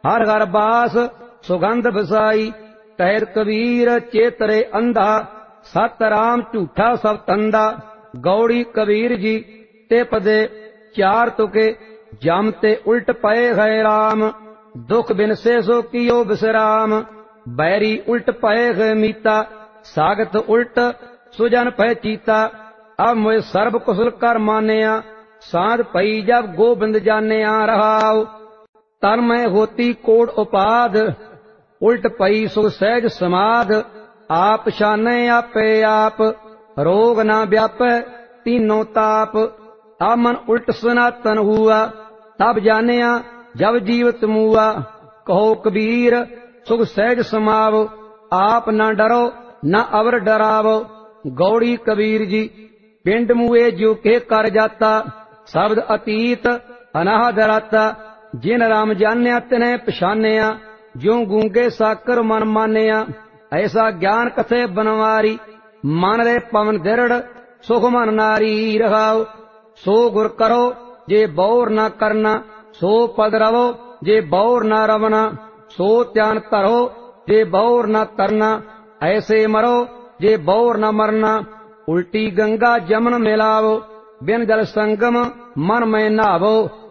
हर हर बास सुगंध बसाई। कहत कबीर चेतरे अंधा, सत राम झूठा सब तंदा। गौड़ी कबीर जी ते पदे चार तुके, जम ते उल्ट पए है राम। दुख बिन से सो कियो विश्राम, बैरी उल्ट पए है मीता। सागत उल्ट सुजन पै चीता, अब मोए सर्ब कुशल कर मानिया। साध पई जब गोबिंद जानिया रहाओ। तन में होती कोट उपाध, उल्ट पई सुख सहज समाध। आप शाने आपे आप, रोग ना व्यापै तीनों ताप। अब मन उल्ट सनातन हुआ, तब जानिया जब जीवत मुआ। कहो कबीर सुख सहज समावो, आप न डरो न अवर डरावो। गौड़ी कबीर जी पिंड मुए जो के कर जाता, शब्द अतीत अनाहद राता। जिन राम जानिया तिने पछानिया, ज्यों गूंगे साकर मन मानिया। ऐसा ज्ञान कथे बनवारी, मन रे पवन दृढ़ सुख मन नारी रहाओ। सो गुर करो जे बौर न करना, सो पद रवो जे बौर न रवना। सो त्यान धरो जे बौर न तरना, ऐसे मरो जे बौर न मरना। उल्टी गंगा जमन मिलावो, बिन जल संगम मन में नहावो।